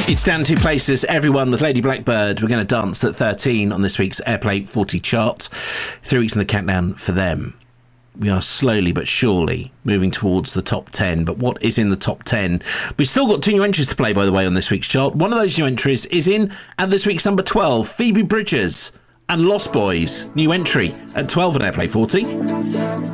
It's down 2 places. Everyone with Lady Blackbird. We're going to dance at 13 on this week's Airplay 40 chart. 3 weeks in the countdown for them. We are slowly but surely moving towards the top 10. But what is in the top 10? We've still got 2 new entries to play, by the way, on this week's chart. One of those new entries is in at this week's number 12, Phoebe Bridgers and Lost Boys. New entry at 12 on Airplay 40.